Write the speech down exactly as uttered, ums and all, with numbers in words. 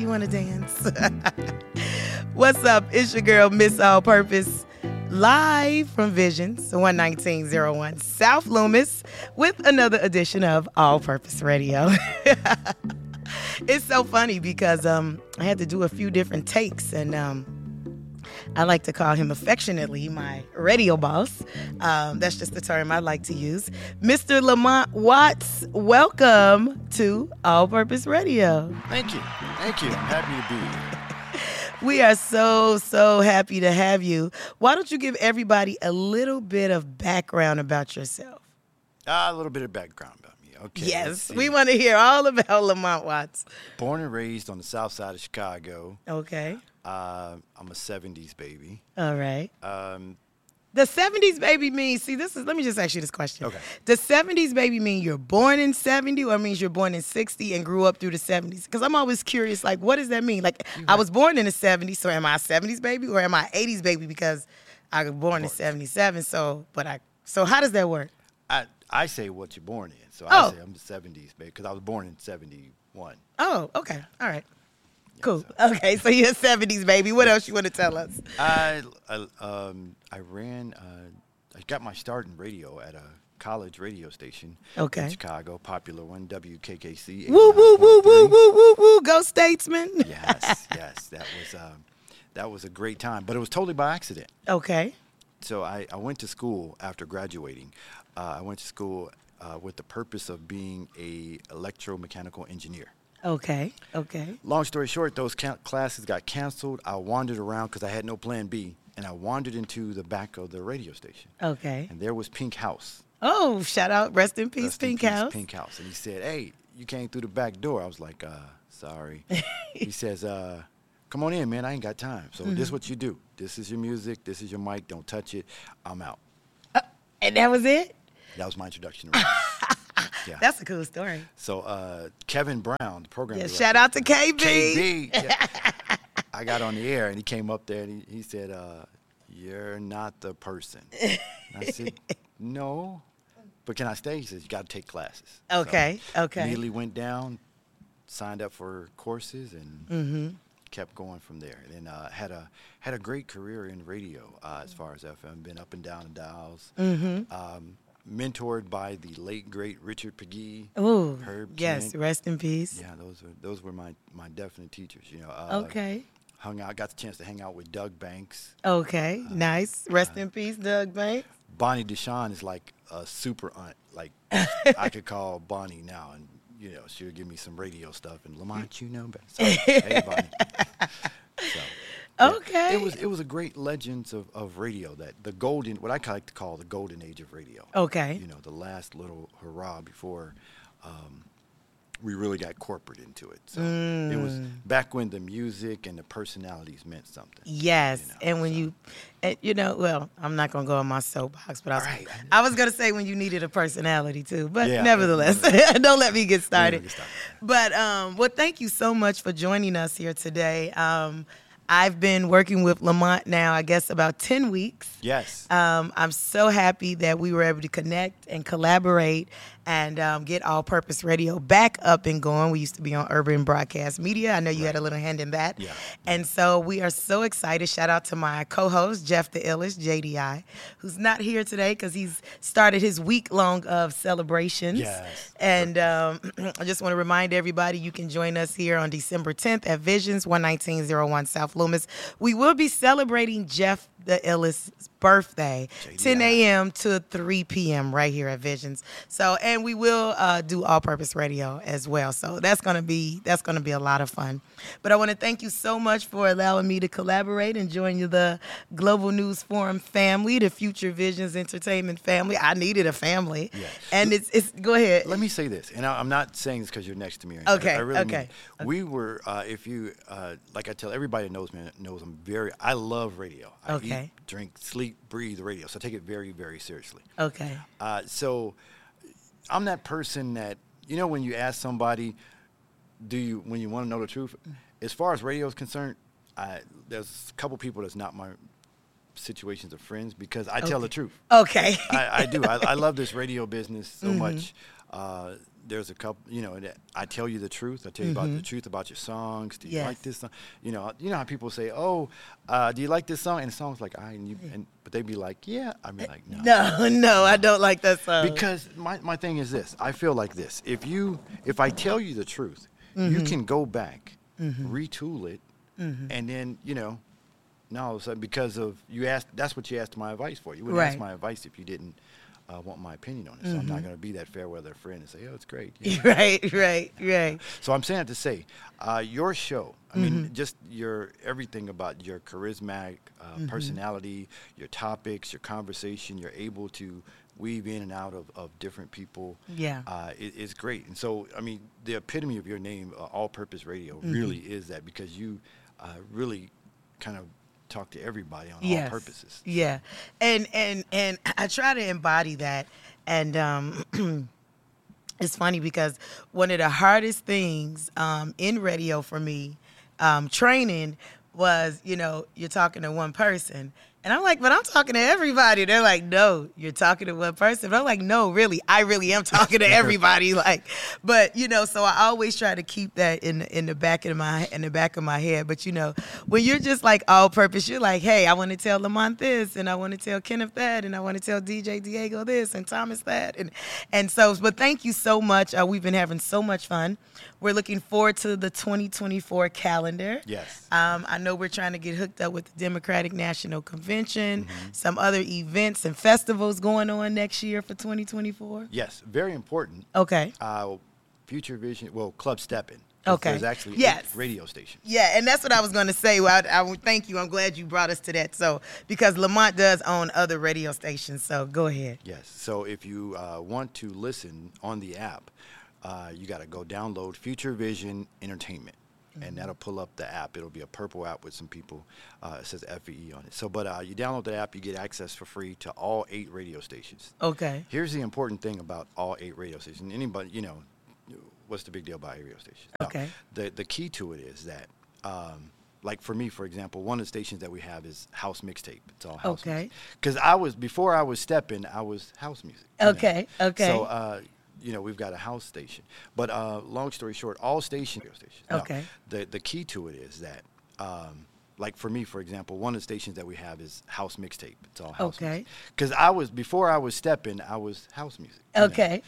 you want to dance? What's up? It's your girl, Miss All Purpose, live from Visions, one nineteen oh one South Loomis, with another edition of All Purpose Radio. It's so funny because um, I had to do a few different takes, and um, I like to call him affectionately my radio boss. Um, that's just the term I like to use. Mister Lamont Watts, welcome to All Purpose Radio. Thank you. Thank you. I'm happy to be here. We are so, so happy to have you. Why don't you give everybody a little bit of background about yourself? Uh, a little bit of background about me. Okay. Yes, we want to hear all about Lamont Watts. Born and raised on the south side of Chicago. Okay. Uh, I'm a seventies baby. All right. Um, The seventies baby means, see, this is, let me just ask you this question. Okay. Does seventies baby mean you're born in seventy or means you're born in sixty and grew up through the seventies? Because I'm always curious, like, what does that mean? Like, I was born in the seventies, so am I a seventies baby or am I eighties baby because I was born in seventy-seven, so, but I, so how does that work? I, I say what you're born in. So Oh. I say I'm the seventies baby because I was born in seventy-one. Oh, okay. All right. Cool. Okay, so you're a seventies baby. What else you want to tell us? I, I, um, I ran, uh, I got my start in radio at a college radio station Okay. in Chicago, popular one, W K K C. Woo, woo, woo, woo, woo, woo, woo. Go Statesman. Yes, yes. That was, um, that was a great time, but it was totally by accident. Okay. So I, I went to school after graduating. Uh, I went to school uh, with the purpose of being a electromechanical engineer. Okay. Okay. Long story short, those ca- classes got canceled. I wandered around because I had no plan B, and I wandered into the back of the radio station. Okay. And there was Pink House. Oh, shout out. Rest in peace, Rest in Pink peace, House. Pink House. And he said, hey, you came through the back door. I was like, uh, sorry. He says, uh, come on in, man. I ain't got time. So Mm-hmm. this is what you do. This is your music. This is your mic. Don't touch it. I'm out. Uh, and that was it? That was my introduction to radio. Yeah. That's a cool story. So uh, Kevin Brown, the program Yeah, director. shout out to K B. K B. Yeah. I got on the air, and he came up there, and he, he said, uh, you're not the person. And I said, no. But can I stay? He says, you got to take classes. Okay, So okay. Immediately went down, signed up for courses, and Mm-hmm. kept going from there. And then uh, had a had a great career in radio uh, as far as F M. Been up and down the dials. Mm-hmm. Um, mentored by the late great Richard Pegee. Ooh, Herb yes, Kent. rest in peace. Yeah, those were those were my, my definite teachers. You know. Uh, Okay. Hung out, got the chance to hang out with Doug Banks. Okay, Uh, nice. Rest in peace, Doug Banks. Bonnie Deshawn is like a super aunt. Like I could call Bonnie now, and you know she'll give me some radio stuff. And Lamont, you know, but so, hey Bonnie. So, yeah, Okay. it was it was a great legends of, of radio, that the golden, what I like to call the golden age of radio. Okay. You know, the last little hurrah before um, we really got corporate into it. So it was Mm. back when the music and the personalities meant something. Yes, you know, and when so. you, and, you know, well, I'm not gonna go on my soapbox, but I was, Right. I was gonna say when you needed a personality too, but Yeah. nevertheless, don't let me get started. get started. But um, well, thank you so much for joining us here today. Um, I've been working with Lamont now, I guess, about ten weeks. Yes. Um, I'm so happy that we were able to connect and collaborate and um, get All Purpose Radio back up and going. We used to be on Urban Broadcast Media. I know you had a little hand in that. Yeah. And so we are so excited. Shout out to my co-host, Jeff the Illish, J D I, who's not here today because he's started his week long of celebrations. Yes. And um, I just want to remind everybody you can join us here on December tenth at Visions, one nineteen oh one South Loomis. We will be celebrating Jeff the Illish's birthday, J D I. ten a.m. to three p.m. right here at Visions. So, and we will uh, do all-purpose radio as well. So that's gonna be that's gonna be a lot of fun. But I want to thank you so much for allowing me to collaborate and join you, the Global News Forum family, the Future Visions Entertainment family. I needed a family, Yeah. and it's it's. Go ahead. Let me say this, and I, I'm not saying this because you're next to me. Or anything. Okay, I really mean okay, it. We were, uh, if you, uh, like I tell everybody that knows me, knows I'm very, I love radio. I Okay. eat, drink, sleep, breathe radio. So I take it very, very seriously. Okay. Uh, so I'm that person that, you know, when you ask somebody, do you, when you want to know the truth, as far as radio is concerned, I, there's a couple people that's not my situations of friends because I tell Okay. the truth. Okay. I, I do. I, I love this radio business so Mhm. much. Uh, there's a couple, you know, that I tell you the truth. I tell you about the truth about your songs. Do you Yes. like this song? You know, you know how people say, "Oh, uh, do you like this song?" And the song's like, "I," and, you, and but they'd be like, "Yeah." I mean, like, no. No, no, I don't like that song. Because my, my thing is this. I feel like this. If you if I tell you the truth, you can go back, retool it, and then, you know, now all of a sudden, because of you asked, that's what you asked my advice for. You wouldn't ask Right. my advice if you didn't uh, want my opinion on it. So I'm not going to be that fair weather friend and say, "Oh, it's great." Yeah. Right, right, right. So I'm saying it to say, uh, your show, I mean, just your everything about your charismatic uh, personality, your topics, your conversation, you're able to weave in and out of, of different people. Yeah. Uh, it, it's great. And so, I mean, the epitome of your name, uh, All Purpose Radio, really is that, because you uh, really kind of talk to everybody on Yes. all purposes. Yeah. And and and I try to embody that. And um it's funny because one of the hardest things um in radio for me, um, training, was, you know, you're talking to one person. And I'm like, but I'm talking to everybody. They're like, no, you're talking to one person. But I'm like, no, really, I really am talking to everybody. Like, but you know, so I always try to keep that in in the back of my in the back of my head. But you know, when you're just like all purpose, you're like, hey, I want to tell Lamont this, and I want to tell Kenneth that, and I want to tell D J Diego this, and Thomas that, and and so. But thank you so much. Uh, we've been having so much fun. We're looking forward to the twenty twenty-four calendar. Yes. Um, I know we're trying to get hooked up with the Democratic National Convention, Mm-hmm. some other events and festivals going on next year for twenty twenty-four. Yes, very important. Okay. Uh, Future Vision, well, Club Steppin'. Okay. There's actually Yes. eight radio stations. Yeah, and that's what I was going to say. Well, I, I would thank you. I'm glad you brought us to that. So, because Lamont does own other radio stations. So, go ahead. Yes. So if you uh, want to listen on the app, uh, you got to go download Future Vision Entertainment, and that'll pull up the app. It'll be a purple app with some people. Uh, it says F V E on it. So, but uh, you download the app, you get access for free to all eight radio stations. Okay. Here's the important thing about all eight radio stations. Anybody, you know, what's the big deal about eight radio stations? No, Okay. the the key to it is that, um, like for me, for example, one of the stations that we have is House Mixtape. It's all house Okay. music. Because I was, before I was stepping, I was house music. you know. Okay, okay. So, uh, you know, we've got a house station. But uh, long story short, all station radio stations. No, Okay. the the key to it is that, um, like for me, for example, one of the stations that we have is House Mixtape. It's all house Okay. music. Because I was, before I was stepping, I was house music. you know. Okay,